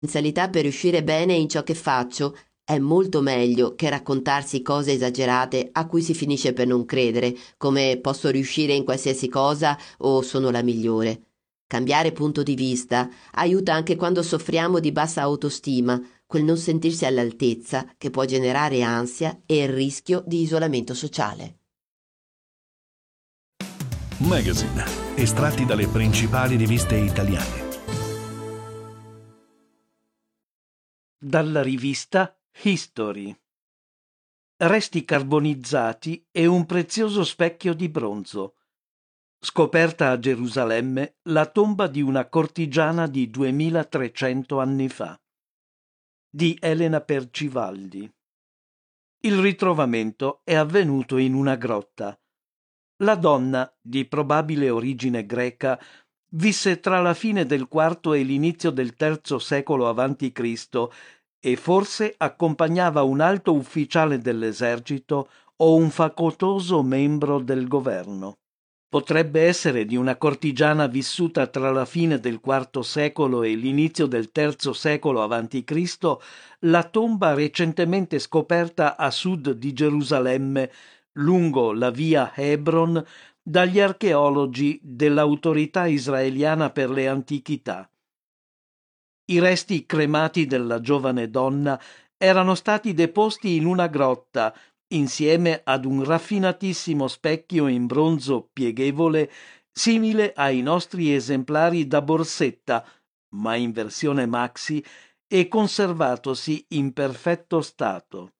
Potenzialità per riuscire bene in ciò che faccio è molto meglio che raccontarsi cose esagerate a cui si finisce per non credere, come posso riuscire in qualsiasi cosa o sono la migliore. Cambiare punto di vista aiuta anche quando soffriamo di bassa autostima, quel non sentirsi all'altezza che può generare ansia e il rischio di isolamento sociale. Magazine, estratti dalle principali riviste italiane. Dalla rivista History. Resti carbonizzati e un prezioso specchio di bronzo. Scoperta a Gerusalemme la tomba di una cortigiana di 2300 anni fa. Di Elena Percivaldi. Il ritrovamento è avvenuto in una grotta. La donna, di probabile origine greca, visse tra la fine del IV e l'inizio del III secolo a.C. e forse accompagnava un alto ufficiale dell'esercito o un facoltoso membro del governo. Potrebbe essere di una cortigiana vissuta tra la fine del IV secolo e l'inizio del III secolo a.C. la tomba recentemente scoperta a sud di Gerusalemme, lungo la via Hebron, dagli archeologi dell'Autorità israeliana per le antichità. I resti cremati della giovane donna erano stati deposti in una grotta insieme ad un raffinatissimo specchio in bronzo pieghevole simile ai nostri esemplari da borsetta, ma in versione maxi e conservatosi in perfetto stato.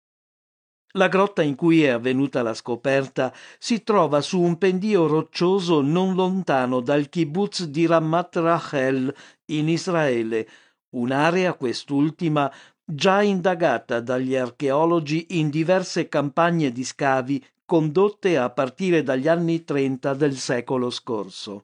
La grotta in cui è avvenuta la scoperta si trova su un pendio roccioso non lontano dal kibbutz di Ramat Rachel in Israele, un'area quest'ultima già indagata dagli archeologi in diverse campagne di scavi condotte a partire dagli anni 30 del secolo scorso.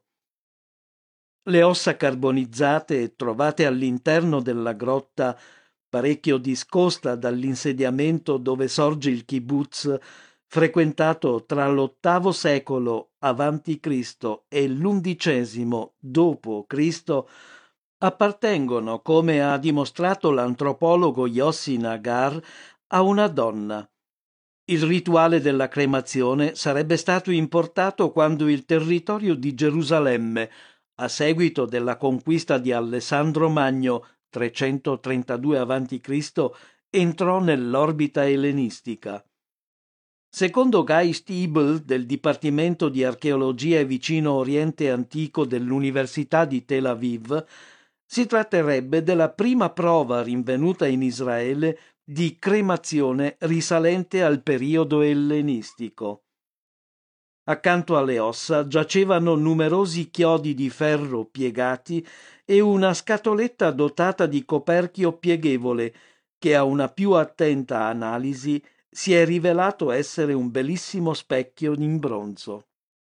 Le ossa carbonizzate trovate all'interno della grotta, parecchio discosta dall'insediamento dove sorge il kibbutz, frequentato tra l'VIII secolo a.C. e l'XI d.C., appartengono, come ha dimostrato l'antropologo Yossi Nagar, a una donna. Il rituale della cremazione sarebbe stato importato quando il territorio di Gerusalemme, a seguito della conquista di Alessandro Magno 332 a.C., entrò nell'orbita ellenistica. Secondo Guy Stiebel del Dipartimento di Archeologia e Vicino Oriente Antico dell'Università di Tel Aviv, si tratterebbe della prima prova rinvenuta in Israele di cremazione risalente al periodo ellenistico. Accanto alle ossa giacevano numerosi chiodi di ferro piegati e una scatoletta dotata di coperchio pieghevole che a una più attenta analisi si è rivelato essere un bellissimo specchio in bronzo.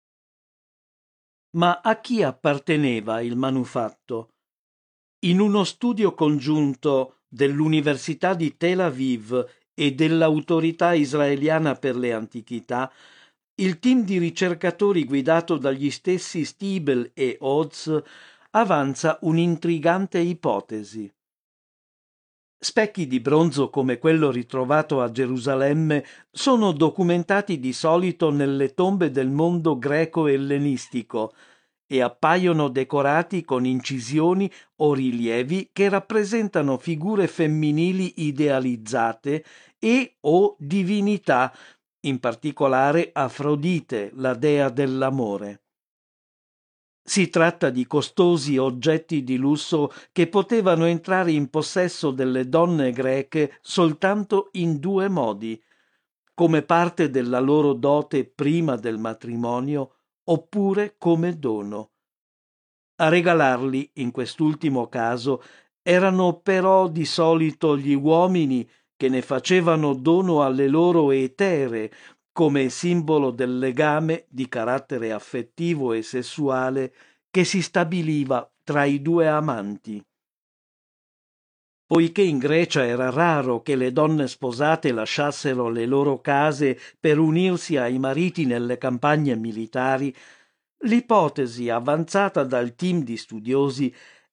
Ma a chi apparteneva il manufatto? In uno studio congiunto dell'Università di Tel Aviv e dell'Autorità israeliana per le antichità, il team di ricercatori guidato dagli stessi Stiebel e Oz avanza un'intrigante ipotesi. Specchi di bronzo come quello ritrovato a Gerusalemme sono documentati di solito nelle tombe del mondo greco-ellenistico e appaiono decorati con incisioni o rilievi che rappresentano figure femminili idealizzate e o divinità, in particolare Afrodite, la dea dell'amore. Si tratta di costosi oggetti di lusso che potevano entrare in possesso delle donne greche soltanto in due modi: come parte della loro dote prima del matrimonio oppure come dono. A regalarli, in quest'ultimo caso, erano però di solito gli uomini che ne facevano dono alle loro etere, come simbolo del legame di carattere affettivo e sessuale che si stabiliva tra i due amanti. Poiché in Grecia era raro che le donne sposate lasciassero le loro case per unirsi ai mariti nelle campagne militari, l'ipotesi avanzata dal team di studiosi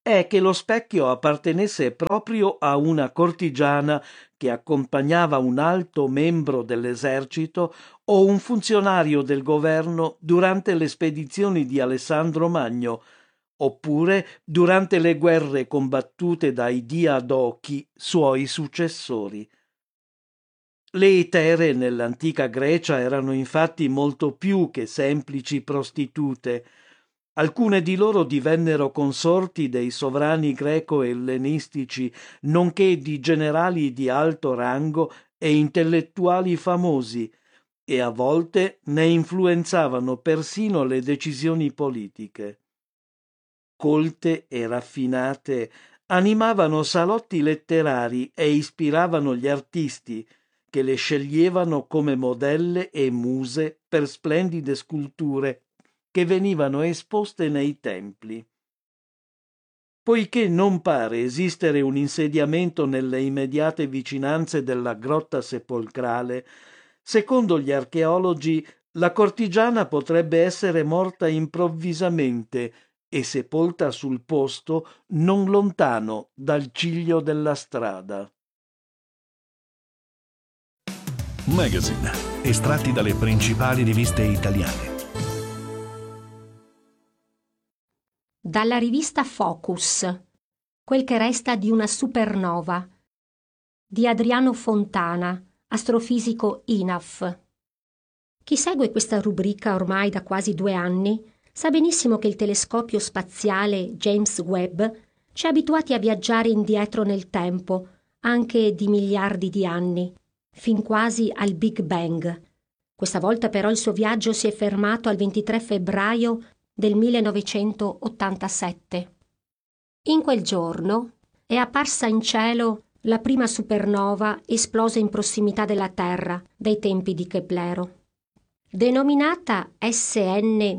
è che lo specchio appartenesse proprio a una cortigiana che accompagnava un alto membro dell'esercito o un funzionario del governo durante le spedizioni di Alessandro Magno, oppure durante le guerre combattute dai Diadochi, suoi successori. Le etere nell'antica Grecia erano infatti molto più che semplici prostitute. Alcune di loro divennero consorti dei sovrani greco-ellenistici, nonché di generali di alto rango e intellettuali famosi, e a volte ne influenzavano persino le decisioni politiche. Colte e raffinate, animavano salotti letterari e ispiravano gli artisti, che le sceglievano come modelle e muse per splendide sculture che venivano esposte nei templi. Poiché non pare esistere un insediamento nelle immediate vicinanze della grotta sepolcrale, secondo gli archeologi la cortigiana potrebbe essere morta improvvisamente e sepolta sul posto non lontano dal ciglio della strada. Magazine, estratti dalle principali riviste italiane. Dalla rivista Focus, Quel che resta di una supernova, di Adriano Fontana, astrofisico INAF. Chi segue questa rubrica ormai da quasi 2 anni sa benissimo che il telescopio spaziale James Webb ci ha abituati a viaggiare indietro nel tempo, anche di miliardi di anni, fin quasi al Big Bang. Questa volta però il suo viaggio si è fermato al 23 febbraio del 1987. In quel giorno è apparsa in cielo la prima supernova esplosa in prossimità della Terra dai tempi di Keplero. Denominata SN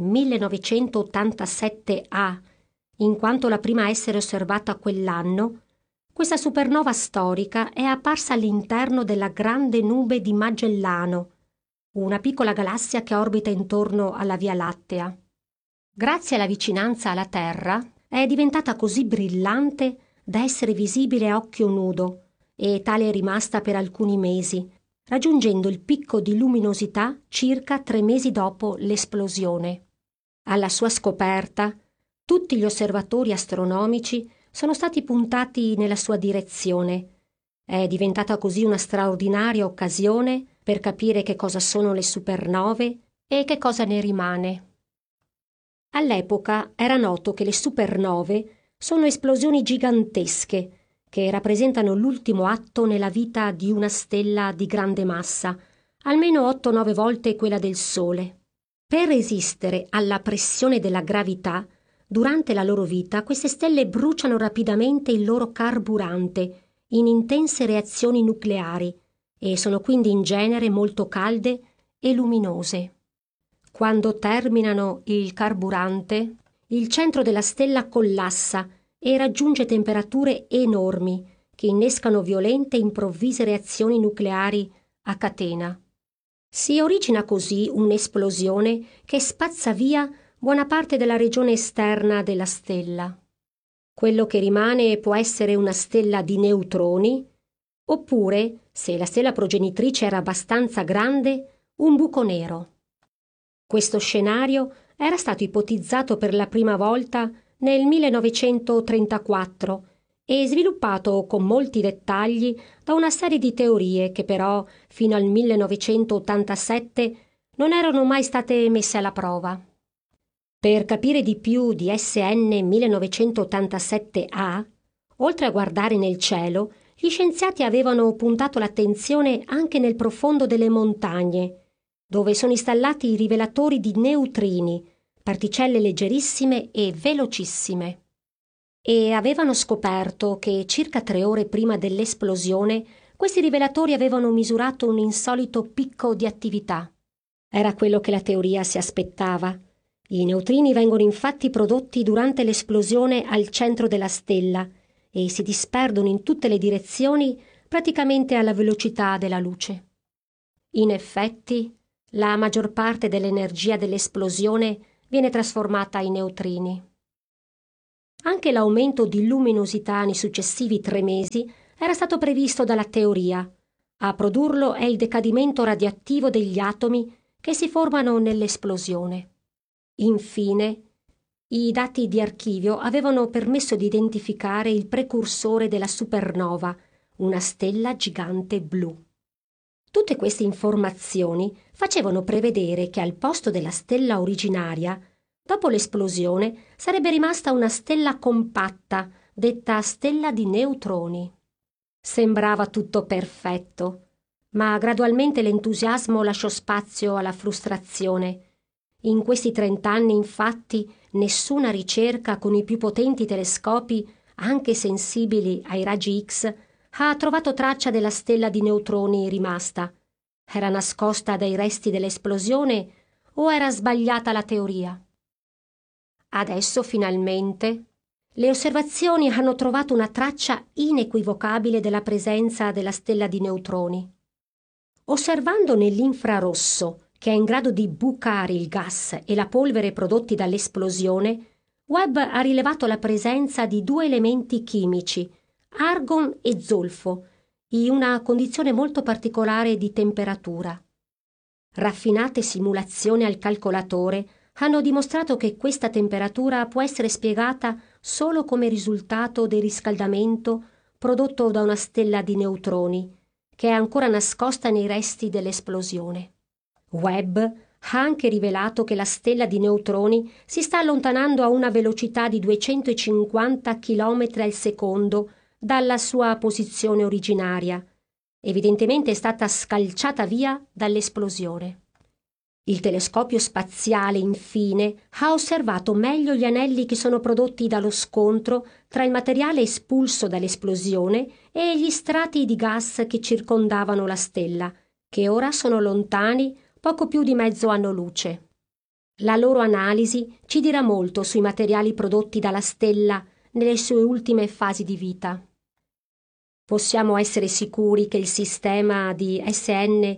1987A, in quanto la prima a essere osservata quell'anno, questa supernova storica è apparsa all'interno della Grande Nube di Magellano, una piccola galassia che orbita intorno alla Via Lattea. Grazie alla vicinanza alla Terra è diventata così brillante da essere visibile a occhio nudo, e tale è rimasta per alcuni mesi, raggiungendo il picco di luminosità circa 3 mesi dopo l'esplosione. Alla sua scoperta, tutti gli osservatori astronomici sono stati puntati nella sua direzione. È diventata così una straordinaria occasione per capire che cosa sono le supernove e che cosa ne rimane. All'epoca era noto che le supernove sono esplosioni gigantesche che rappresentano l'ultimo atto nella vita di una stella di grande massa, almeno 8-9 volte quella del Sole. Per resistere alla pressione della gravità, durante la loro vita queste stelle bruciano rapidamente il loro carburante in intense reazioni nucleari e sono quindi in genere molto calde e luminose. Quando terminano il carburante, il centro della stella collassa e raggiunge temperature enormi che innescano violente e improvvise reazioni nucleari a catena. Si origina così un'esplosione che spazza via buona parte della regione esterna della stella. Quello che rimane può essere una stella di neutroni, oppure, se la stella progenitrice era abbastanza grande, un buco nero. Questo scenario era stato ipotizzato per la prima volta nel 1934 e sviluppato con molti dettagli da una serie di teorie che però fino al 1987 non erano mai state messe alla prova. Per capire di più di SN 1987A, oltre a guardare nel cielo, gli scienziati avevano puntato l'attenzione anche nel profondo delle montagne, dove sono installati i rivelatori di neutrini, particelle leggerissime e velocissime. E avevano scoperto che circa 3 ore prima dell'esplosione questi rivelatori avevano misurato un insolito picco di attività. Era quello che la teoria si aspettava. I neutrini vengono infatti prodotti durante l'esplosione al centro della stella e si disperdono in tutte le direzioni praticamente alla velocità della luce. In effetti, la maggior parte dell'energia dell'esplosione viene trasformata in neutrini. anche l'aumento di luminosità nei successivi 3 mesi era stato previsto dalla teoria. A produrlo è il decadimento radioattivo degli atomi che si formano nell'esplosione. Infine, i dati di archivio avevano permesso di identificare il precursore della supernova, una stella gigante blu. Tutte queste informazioni facevano prevedere che al posto della stella originaria, dopo l'esplosione, sarebbe rimasta una stella compatta, detta stella di neutroni. Sembrava tutto perfetto, ma gradualmente l'entusiasmo lasciò spazio alla frustrazione. In questi 30 anni, infatti, nessuna ricerca con i più potenti telescopi, anche sensibili ai raggi X, ha trovato traccia della stella di neutroni rimasta. Era nascosta dai resti dell'esplosione o era sbagliata la teoria? Adesso, finalmente, le osservazioni hanno trovato una traccia inequivocabile della presenza della stella di neutroni. Osservando nell'infrarosso, che è in grado di bucare il gas e la polvere prodotti dall'esplosione, Webb ha rilevato la presenza di 2 elementi chimici, argon e zolfo, in una condizione molto particolare di temperatura. Raffinate simulazioni al calcolatore hanno dimostrato che questa temperatura può essere spiegata solo come risultato del riscaldamento prodotto da una stella di neutroni, che è ancora nascosta nei resti dell'esplosione. Webb ha anche rivelato che la stella di neutroni si sta allontanando a una velocità di 250 km al secondo dalla sua posizione originaria. Evidentemente è stata scalciata via dall'esplosione. Il telescopio spaziale, infine, ha osservato meglio gli anelli che sono prodotti dallo scontro tra il materiale espulso dall'esplosione e gli strati di gas che circondavano la stella, che ora sono lontani poco più di mezzo anno luce. La loro analisi ci dirà molto sui materiali prodotti dalla stella nelle sue ultime fasi di vita. Possiamo essere sicuri che il sistema di SN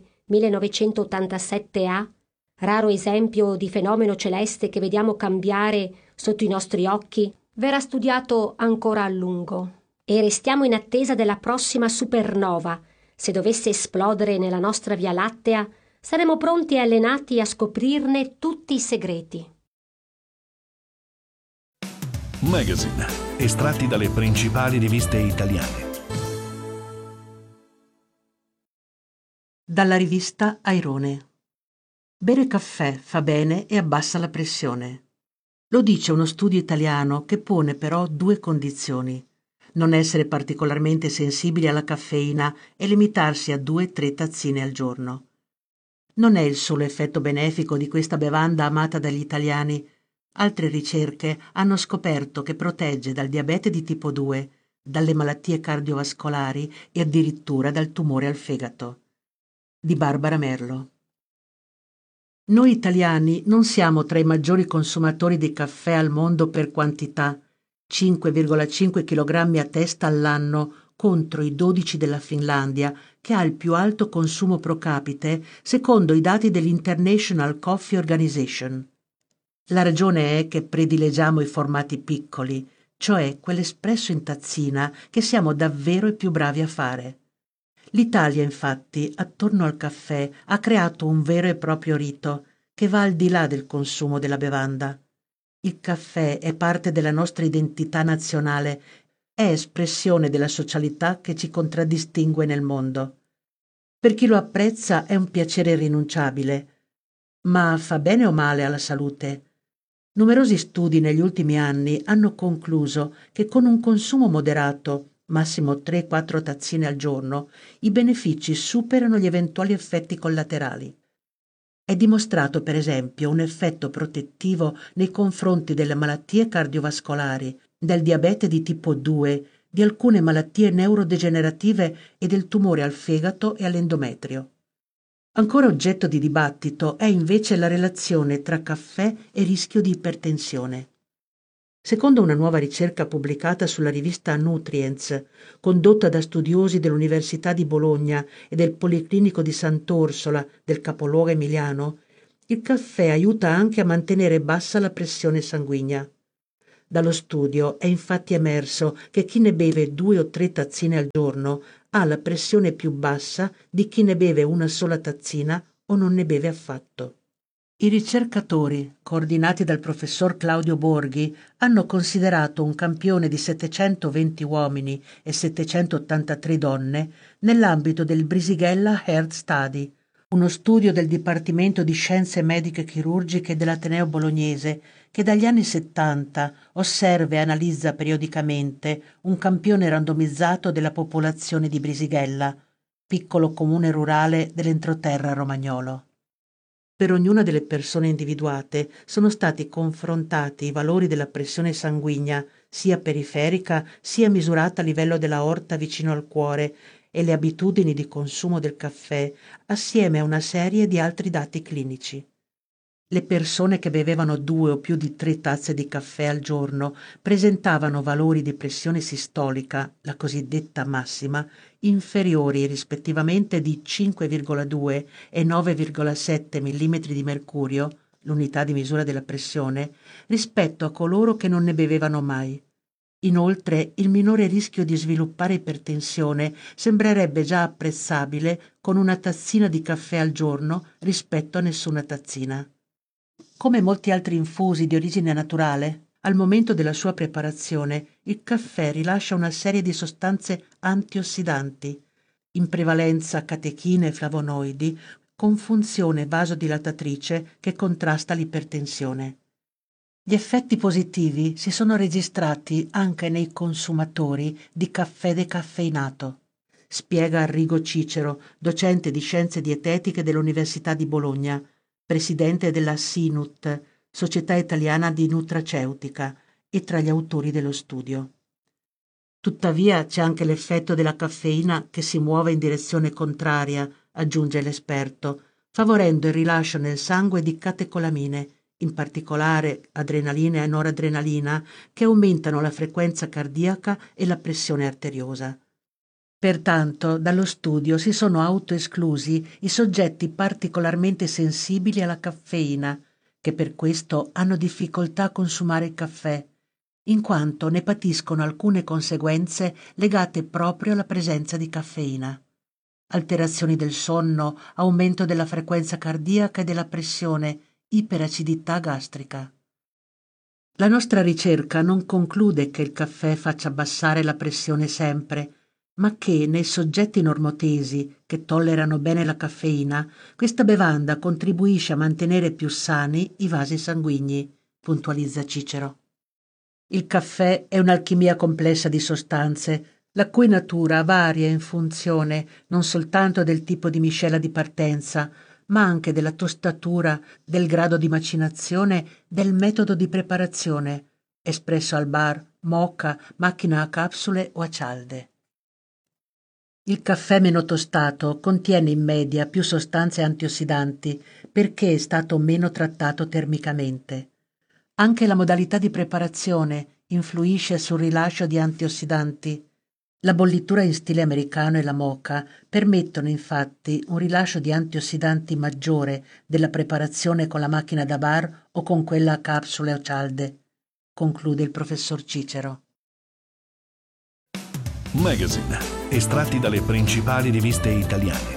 1987A, raro esempio di fenomeno celeste che vediamo cambiare sotto i nostri occhi, verrà studiato ancora a lungo. E restiamo in attesa della prossima supernova. Se dovesse esplodere nella nostra Via Lattea, saremo pronti e allenati a scoprirne tutti i segreti. Magazine, estratti dalle principali riviste italiane. Dalla rivista Airone. Bere caffè fa bene e abbassa la pressione. Lo dice uno studio italiano che pone però 2 condizioni: non essere particolarmente sensibili alla caffeina e limitarsi a 2-3 tazzine al giorno. Non è il solo effetto benefico di questa bevanda amata dagli italiani. Altre ricerche hanno scoperto che protegge dal diabete di tipo 2, dalle malattie cardiovascolari e addirittura dal tumore al fegato. Di Barbara Merlo. Noi italiani non siamo tra i maggiori consumatori di caffè al mondo per quantità, 5,5 kg a testa all'anno contro i 12 della Finlandia, che ha il più alto consumo pro capite secondo i dati dell'International Coffee Organization. La ragione è che predilegiamo i formati piccoli, cioè quell'espresso in tazzina che siamo davvero i più bravi a fare. L'Italia, infatti, attorno al caffè ha creato un vero e proprio rito che va al di là del consumo della bevanda. Il caffè è parte della nostra identità nazionale, è espressione della socialità che ci contraddistingue nel mondo. Per chi lo apprezza è un piacere irrinunciabile, ma fa bene o male alla salute? Numerosi studi negli ultimi anni hanno concluso che con un consumo moderato, massimo 3-4 tazzine al giorno, i benefici superano gli eventuali effetti collaterali. È dimostrato, per esempio, un effetto protettivo nei confronti delle malattie cardiovascolari, del diabete di tipo 2, di alcune malattie neurodegenerative e del tumore al fegato e all'endometrio. Ancora oggetto di dibattito è invece la relazione tra caffè e rischio di ipertensione. Secondo una nuova ricerca pubblicata sulla rivista Nutrients, condotta da studiosi dell'Università di Bologna e del Policlinico di Sant'Orsola del capoluogo emiliano, il caffè aiuta anche a mantenere bassa la pressione sanguigna. Dallo studio è infatti emerso che chi ne beve 2 o 3 tazzine al giorno ha la pressione più bassa di chi ne beve una sola tazzina o non ne beve affatto. I ricercatori, coordinati dal professor Claudio Borghi, hanno considerato un campione di 720 uomini e 783 donne nell'ambito del Brisighella Heart Study, uno studio del Dipartimento di Scienze Mediche Chirurgiche dell'Ateneo Bolognese che dagli anni 70 osserva e analizza periodicamente un campione randomizzato della popolazione di Brisighella, piccolo comune rurale dell'entroterra romagnolo. Per ognuna delle persone individuate sono stati confrontati i valori della pressione sanguigna, sia periferica sia misurata a livello dell'aorta vicino al cuore, e le abitudini di consumo del caffè, assieme a una serie di altri dati clinici. Le persone che bevevano 2 o più di 3 tazze di caffè al giorno presentavano valori di pressione sistolica, la cosiddetta massima, inferiori rispettivamente di 5,2 e 9,7 mm di mercurio, l'unità di misura della pressione, rispetto a coloro che non ne bevevano mai. Inoltre, il minore rischio di sviluppare ipertensione sembrerebbe già apprezzabile con una tazzina di caffè al giorno rispetto a nessuna tazzina. Come molti altri infusi di origine naturale, al momento della sua preparazione il caffè rilascia una serie di sostanze antiossidanti, in prevalenza catechine e flavonoidi, con funzione vasodilatatrice che contrasta l'ipertensione. Gli effetti positivi si sono registrati anche nei consumatori di caffè decaffeinato, spiega Arrigo Cicero, docente di scienze dietetiche dell'Università di Bologna, presidente della SINUT, Società Italiana di Nutraceutica, e tra gli autori dello studio. Tuttavia c'è anche l'effetto della caffeina che si muove in direzione contraria, aggiunge l'esperto, favorendo il rilascio nel sangue di catecolamine, in particolare adrenalina e noradrenalina, che aumentano la frequenza cardiaca e la pressione arteriosa. Pertanto, dallo studio si sono autoesclusi i soggetti particolarmente sensibili alla caffeina, che per questo hanno difficoltà a consumare il caffè, in quanto ne patiscono alcune conseguenze legate proprio alla presenza di caffeina. Alterazioni del sonno, aumento della frequenza cardiaca e della pressione, iperacidità gastrica. La nostra ricerca non conclude che il caffè faccia abbassare la pressione sempre, ma che nei soggetti normotesi che tollerano bene la caffeina, questa bevanda contribuisce a mantenere più sani i vasi sanguigni, puntualizza Cicero. Il caffè è un'alchimia complessa di sostanze, la cui natura varia in funzione non soltanto del tipo di miscela di partenza, ma anche della tostatura, del grado di macinazione, del metodo di preparazione, espresso al bar, moka, macchina a capsule o a cialde. Il caffè meno tostato contiene in media più sostanze antiossidanti perché è stato meno trattato termicamente. Anche la modalità di preparazione influisce sul rilascio di antiossidanti. La bollitura in stile americano e la moka permettono infatti un rilascio di antiossidanti maggiore della preparazione con la macchina da bar o con quella a capsule o cialde, conclude il professor Cicero. Magazine, estratti dalle principali riviste italiane.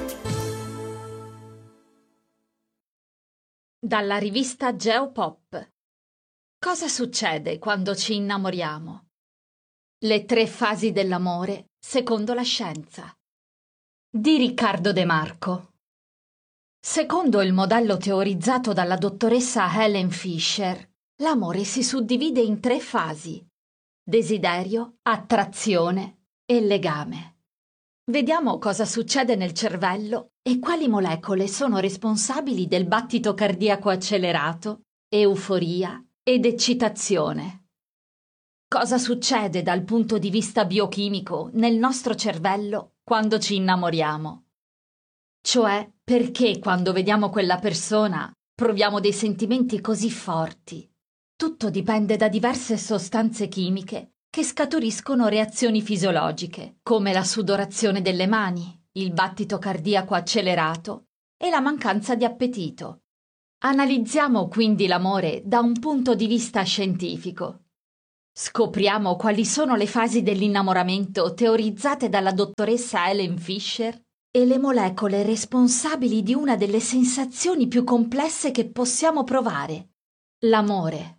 Dalla rivista Geopop. Cosa succede quando ci innamoriamo? Le 3 fasi dell'amore secondo la scienza. Di Riccardo De Marco. Secondo il modello teorizzato dalla dottoressa Helen Fisher, l'amore si suddivide in 3 fasi: desiderio, attrazione e legame. Vediamo cosa succede nel cervello e quali molecole sono responsabili del battito cardiaco accelerato, euforia ed eccitazione. Cosa succede dal punto di vista biochimico nel nostro cervello quando ci innamoriamo? Cioè, perché quando vediamo quella persona proviamo dei sentimenti così forti? Tutto dipende da diverse sostanze chimiche che scaturiscono reazioni fisiologiche, come la sudorazione delle mani, il battito cardiaco accelerato e la mancanza di appetito. Analizziamo quindi l'amore da un punto di vista scientifico. Scopriamo quali sono le fasi dell'innamoramento teorizzate dalla dottoressa Helen Fisher e le molecole responsabili di una delle sensazioni più complesse che possiamo provare, l'amore.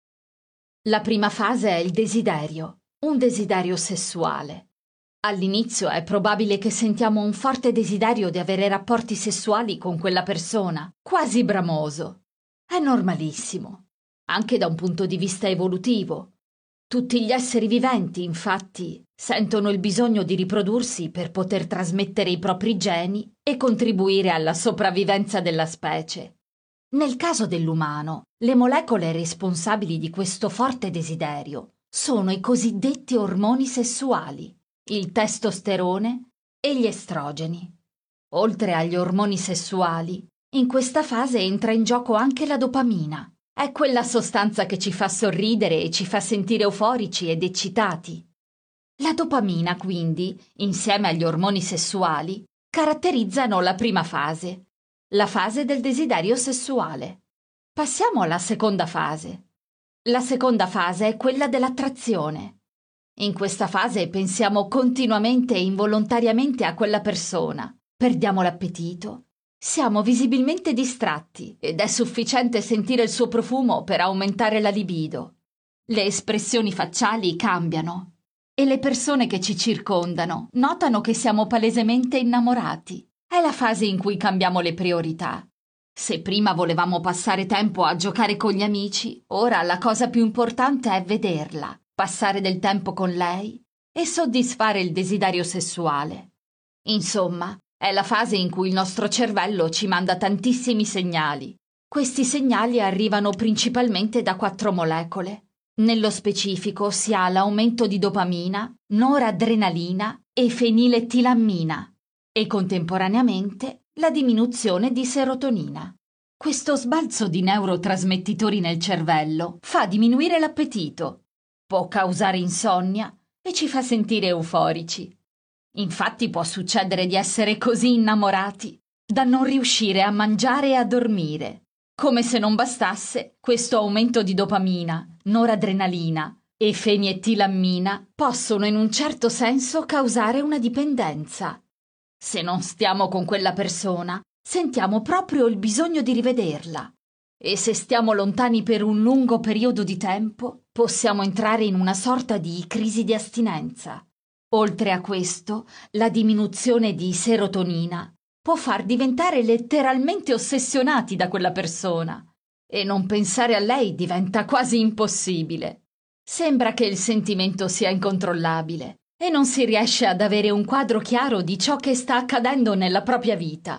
La prima fase è il desiderio, un desiderio sessuale. All'inizio è probabile che sentiamo un forte desiderio di avere rapporti sessuali con quella persona, quasi bramoso. È normalissimo, anche da un punto di vista evolutivo. Tutti gli esseri viventi, infatti, sentono il bisogno di riprodursi per poter trasmettere i propri geni e contribuire alla sopravvivenza della specie. Nel caso dell'umano, le molecole responsabili di questo forte desiderio sono i cosiddetti ormoni sessuali, il testosterone e gli estrogeni. Oltre agli ormoni sessuali, in questa fase entra in gioco anche la dopamina. È quella sostanza che ci fa sorridere e ci fa sentire euforici ed eccitati. La dopamina, quindi, insieme agli ormoni sessuali, caratterizzano la prima fase, la fase del desiderio sessuale. Passiamo alla seconda fase. La seconda fase è quella dell'attrazione. In questa fase pensiamo continuamente e involontariamente a quella persona, perdiamo l'appetito. Siamo visibilmente distratti ed è sufficiente sentire il suo profumo per aumentare la libido. Le espressioni facciali cambiano e le persone che ci circondano notano che siamo palesemente innamorati. È la fase in cui cambiamo le priorità. Se prima volevamo passare tempo a giocare con gli amici, ora la cosa più importante è vederla, passare del tempo con lei e soddisfare il desiderio sessuale. Insomma, è la fase in cui il nostro cervello ci manda tantissimi segnali. Questi segnali arrivano principalmente da 4 molecole. Nello specifico si ha l'aumento di dopamina, noradrenalina e feniletilammina e contemporaneamente la diminuzione di serotonina. Questo sbalzo di neurotrasmettitori nel cervello fa diminuire l'appetito, può causare insonnia e ci fa sentire euforici. Infatti può succedere di essere così innamorati da non riuscire a mangiare e a dormire. Come se non bastasse, questo aumento di dopamina, noradrenalina e feniletilammina possono in un certo senso causare una dipendenza. Se non stiamo con quella persona, sentiamo proprio il bisogno di rivederla. E se stiamo lontani per un lungo periodo di tempo, possiamo entrare in una sorta di crisi di astinenza. Oltre a questo, la diminuzione di serotonina può far diventare letteralmente ossessionati da quella persona e non pensare a lei diventa quasi impossibile. Sembra che il sentimento sia incontrollabile e non si riesce ad avere un quadro chiaro di ciò che sta accadendo nella propria vita.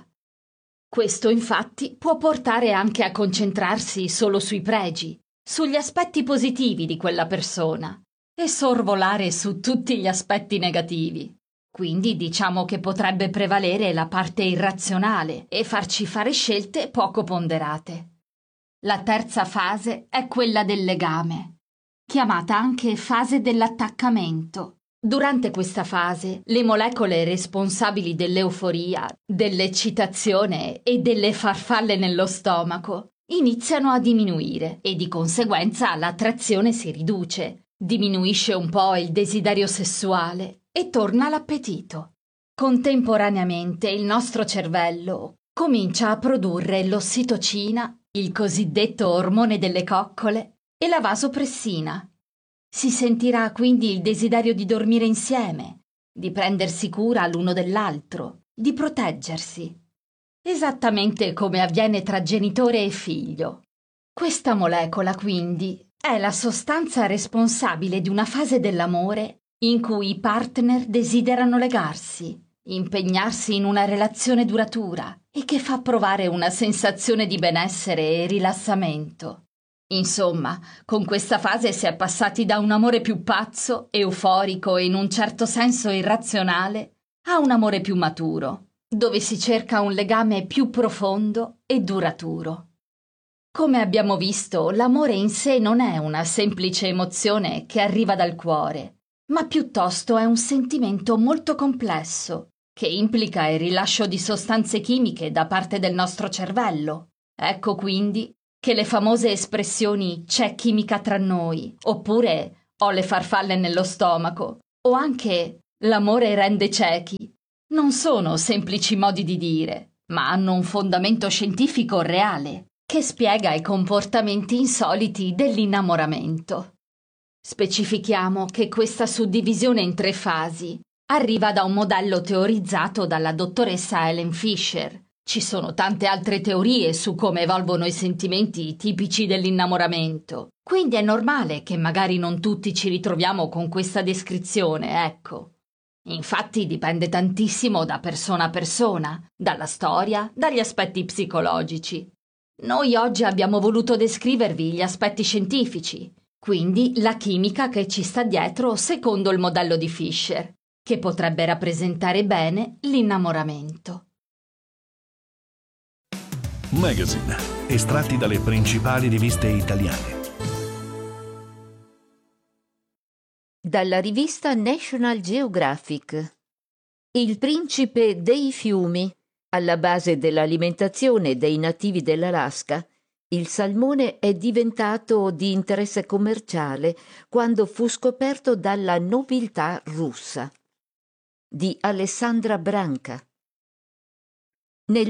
Questo infatti può portare anche a concentrarsi solo sui pregi, sugli aspetti positivi di quella persona e sorvolare su tutti gli aspetti negativi. Quindi diciamo che potrebbe prevalere la parte irrazionale e farci fare scelte poco ponderate. La terza fase è quella del legame, chiamata anche fase dell'attaccamento. Durante questa fase, le molecole responsabili dell'euforia, dell'eccitazione e delle farfalle nello stomaco iniziano a diminuire e di conseguenza l'attrazione si riduce. Diminuisce un po' il desiderio sessuale e torna l'appetito. Contemporaneamente il nostro cervello comincia a produrre l'ossitocina, il cosiddetto ormone delle coccole, e la vasopressina. Si sentirà quindi il desiderio di dormire insieme, di prendersi cura l'uno dell'altro, di proteggersi. Esattamente come avviene tra genitore e figlio. Questa molecola, quindi, è la sostanza responsabile di una fase dell'amore in cui i partner desiderano legarsi, impegnarsi in una relazione duratura e che fa provare una sensazione di benessere e rilassamento. Insomma, con questa fase si è passati da un amore più pazzo, euforico e in un certo senso irrazionale a un amore più maturo, dove si cerca un legame più profondo e duraturo. Come abbiamo visto, l'amore in sé non è una semplice emozione che arriva dal cuore, ma piuttosto è un sentimento molto complesso, che implica il rilascio di sostanze chimiche da parte del nostro cervello. Ecco quindi che le famose espressioni «c'è chimica tra noi» oppure ho le farfalle nello stomaco o anche l'amore rende ciechi non sono semplici modi di dire, ma hanno un fondamento scientifico reale che spiega i comportamenti insoliti dell'innamoramento. Specifichiamo che questa suddivisione in 3 fasi arriva da un modello teorizzato dalla dottoressa Helen Fisher. Ci sono tante altre teorie su come evolvono i sentimenti tipici dell'innamoramento, quindi è normale che magari non tutti ci ritroviamo con questa descrizione, ecco. Infatti dipende tantissimo da persona a persona, dalla storia, dagli aspetti psicologici. Noi oggi abbiamo voluto descrivervi gli aspetti scientifici, quindi la chimica che ci sta dietro secondo il modello di Fisher, che potrebbe rappresentare bene l'innamoramento. Magazine, estratti dalle principali riviste italiane. Dalla rivista National Geographic. Il principe dei fiumi. Alla base dell'alimentazione dei nativi dell'Alaska, il salmone è diventato di interesse commerciale quando fu scoperto dalla nobiltà russa. Di Alessandra Branca. Nel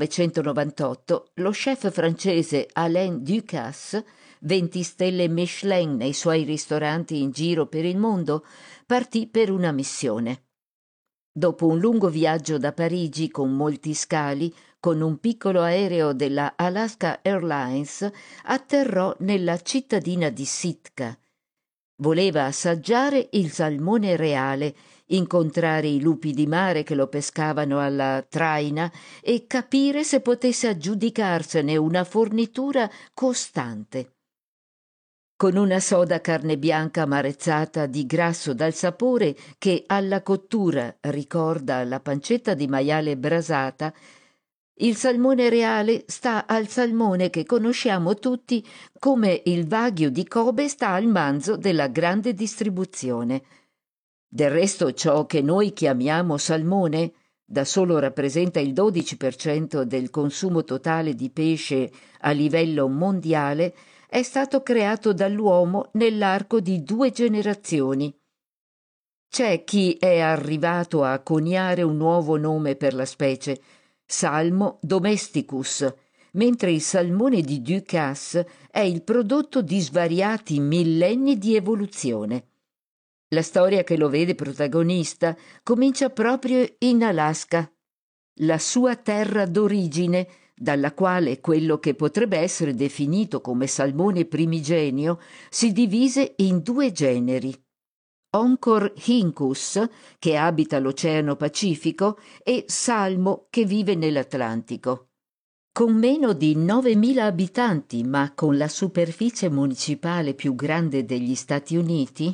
1998 lo chef francese Alain Ducasse, 20 stelle Michelin nei suoi ristoranti in giro per il mondo, partì per una missione. Dopo un lungo viaggio da Parigi con molti scali, con un piccolo aereo della Alaska Airlines, atterrò nella cittadina di Sitka. Voleva assaggiare il salmone reale, incontrare i lupi di mare che lo pescavano alla traina e capire se potesse aggiudicarsene una fornitura costante. Con una soda carne bianca amarezzata di grasso dal sapore che alla cottura ricorda la pancetta di maiale brasata, il salmone reale sta al salmone che conosciamo tutti come il Wagyu di Kobe sta al manzo della grande distribuzione. Del resto ciò che noi chiamiamo salmone da solo rappresenta il 12% del consumo totale di pesce a livello mondiale, è stato creato dall'uomo nell'arco di 2 generazioni. C'è chi è arrivato a coniare un nuovo nome per la specie, Salmo domesticus, mentre il salmone di Ducasse è il prodotto di svariati millenni di evoluzione. La storia che lo vede protagonista comincia proprio in Alaska, la sua terra d'origine, dalla quale quello che potrebbe essere definito come salmone primigenio si divise in 2 generi. Oncorhynchus, che abita l'Oceano Pacifico, e Salmo, che vive nell'Atlantico. Con meno di 9.000 abitanti, ma con la superficie municipale più grande degli Stati Uniti,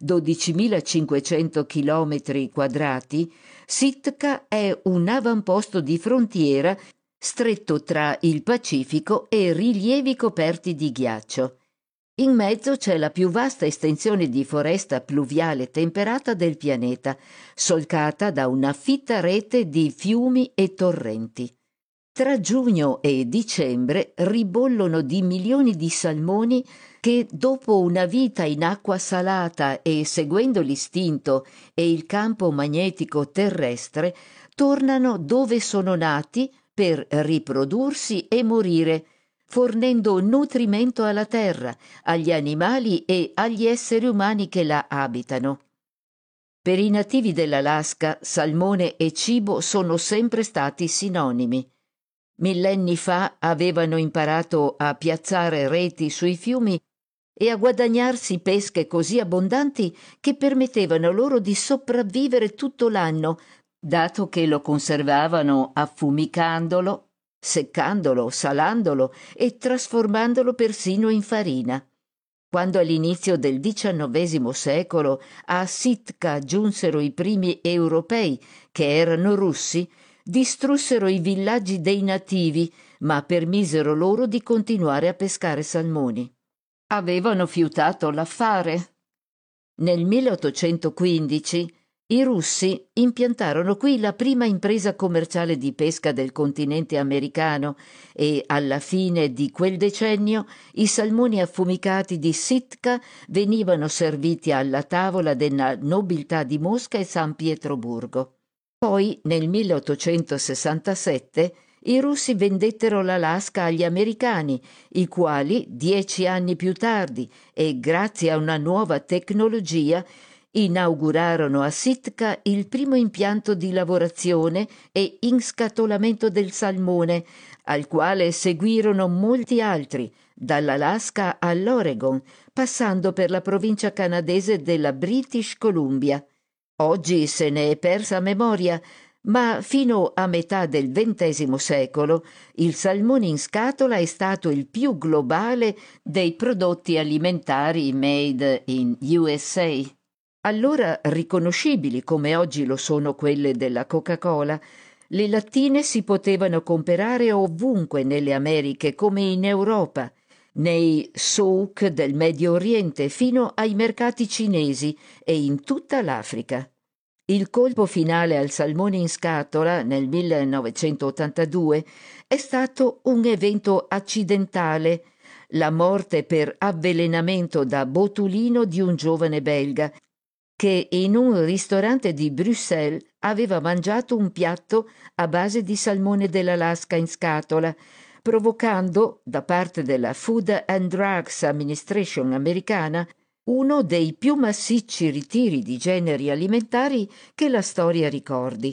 12.500 chilometri quadrati, Sitka è un avamposto di frontiera stretto tra il Pacifico e rilievi coperti di ghiaccio. In mezzo c'è la più vasta estensione di foresta pluviale temperata del pianeta, solcata da una fitta rete di fiumi e torrenti. Tra giugno e dicembre ribollono di milioni di salmoni che, dopo una vita in acqua salata e seguendo l'istinto e il campo magnetico terrestre, tornano dove sono nati per riprodursi e morire, fornendo nutrimento alla terra, agli animali e agli esseri umani che la abitano. Per i nativi dell'Alaska, salmone e cibo sono sempre stati sinonimi. Millenni fa avevano imparato a piazzare reti sui fiumi e a guadagnarsi pesche così abbondanti che permettevano loro di sopravvivere tutto l'anno, dato che lo conservavano affumicandolo, seccandolo, salandolo e trasformandolo persino in farina. Quando all'inizio del XIX secolo a Sitka giunsero i primi europei, che erano russi, distrussero i villaggi dei nativi, ma permisero loro di continuare a pescare salmoni. Avevano fiutato l'affare. Nel 1815 I russi impiantarono qui la prima impresa commerciale di pesca del continente americano e alla fine di quel decennio i salmoni affumicati di Sitka venivano serviti alla tavola della nobiltà di Mosca e San Pietroburgo. Poi, nel 1867, i russi vendettero l'Alaska agli americani, i quali, 10 anni più tardi e grazie a una nuova tecnologia, inaugurarono a Sitka il primo impianto di lavorazione e inscatolamento del salmone, al quale seguirono molti altri, dall'Alaska all'Oregon, passando per la provincia canadese della British Columbia. Oggi se ne è persa memoria, ma fino a metà del XX secolo il salmone in scatola è stato il più globale dei prodotti alimentari made in USA. Allora riconoscibili come oggi lo sono quelle della Coca-Cola, le lattine si potevano comprare ovunque nelle Americhe come in Europa, nei souk del Medio Oriente fino ai mercati cinesi e in tutta l'Africa. Il colpo finale al salmone in scatola nel 1982 è stato un evento accidentale, la morte per avvelenamento da botulino di un giovane belga che in un ristorante di Bruxelles aveva mangiato un piatto a base di salmone dell'Alaska in scatola, provocando, da parte della Food and Drugs Administration americana, uno dei più massicci ritiri di generi alimentari che la storia ricordi.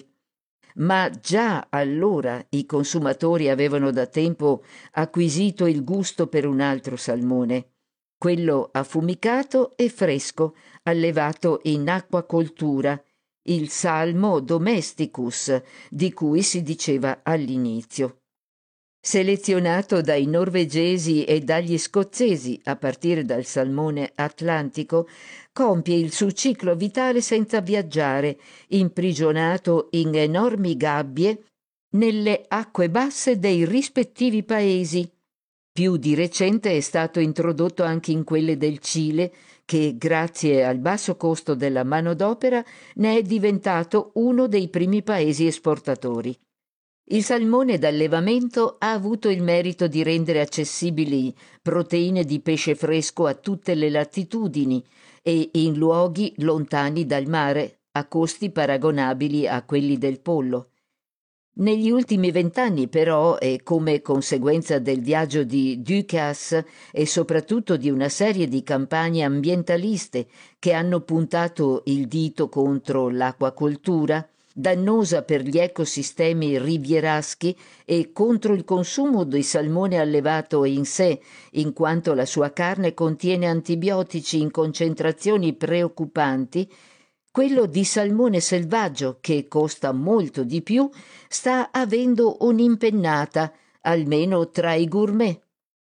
Ma già allora i consumatori avevano da tempo acquisito il gusto per un altro salmone, quello affumicato e fresco, allevato in acquacoltura, il Salmo domesticus, di cui si diceva all'inizio. Selezionato dai norvegesi e dagli scozzesi a partire dal salmone atlantico, compie il suo ciclo vitale senza viaggiare, imprigionato in enormi gabbie nelle acque basse dei rispettivi paesi. Più di recente è stato introdotto anche in quelle del Cile, che grazie al basso costo della manodopera ne è diventato uno dei primi paesi esportatori. Il salmone d'allevamento ha avuto il merito di rendere accessibili proteine di pesce fresco a tutte le latitudini e in luoghi lontani dal mare, a costi paragonabili a quelli del pollo. Negli ultimi 20 anni, però, e come conseguenza del viaggio di Ducasse e soprattutto di una serie di campagne ambientaliste che hanno puntato il dito contro l'acquacoltura, dannosa per gli ecosistemi rivieraschi, e contro il consumo di salmone allevato in sé, in quanto la sua carne contiene antibiotici in concentrazioni preoccupanti, quello di salmone selvaggio, che costa molto di più, sta avendo un'impennata, almeno tra i gourmet.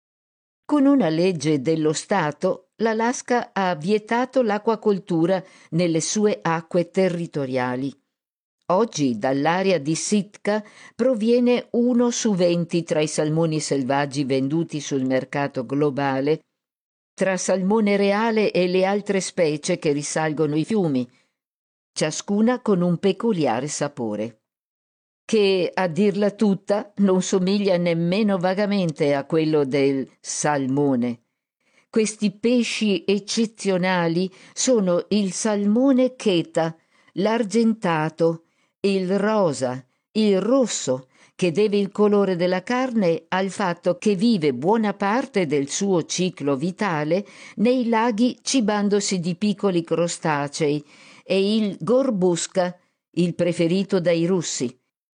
Con una legge dello Stato, l'Alaska ha vietato l'acquacoltura nelle sue acque territoriali. Oggi dall'area di Sitka proviene 1 su 20 tra i salmoni selvaggi venduti sul mercato globale, tra salmone reale e le altre specie che risalgono i fiumi, ciascuna con un peculiare sapore, che, a dirla tutta, non somiglia nemmeno vagamente a quello del salmone. Questi pesci eccezionali sono il salmone cheta, l'argentato, il rosa, il rosso, che deve il colore della carne al fatto che vive buona parte del suo ciclo vitale nei laghi cibandosi di piccoli crostacei, e il gorbusca, il preferito dai russi.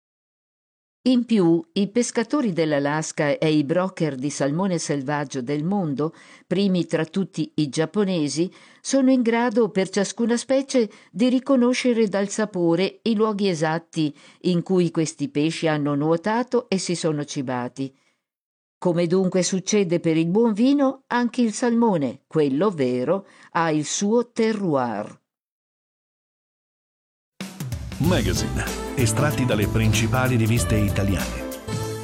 In più, i pescatori dell'Alaska e i broker di salmone selvaggio del mondo, primi tra tutti i giapponesi, sono in grado per ciascuna specie di riconoscere dal sapore i luoghi esatti in cui questi pesci hanno nuotato e si sono cibati. Come dunque succede per il buon vino, anche il salmone, quello vero, ha il suo terroir. Magazine, estratti dalle principali riviste italiane.